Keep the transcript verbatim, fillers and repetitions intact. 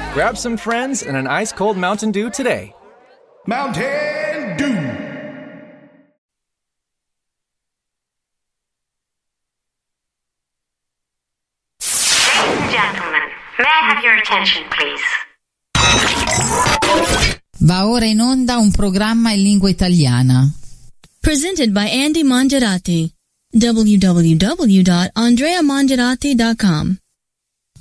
Grab some friends and an ice-cold Mountain Dew today. Mountain Dew! Ladies and gentlemen, may I have your attention, please? Va ora in onda un programma in lingua italiana. Presented by Andy Mangiarati. w w w dot andrea mangiarati dot com